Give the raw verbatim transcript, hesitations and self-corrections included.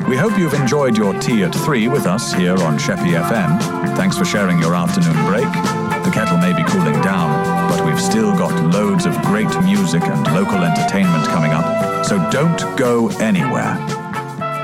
We hope you've enjoyed your tea at three with us here on Sheppey F M. Thanks for sharing your afternoon break. The kettle may be cooling down, but we've still got loads of great music and local entertainment coming up, so don't go anywhere.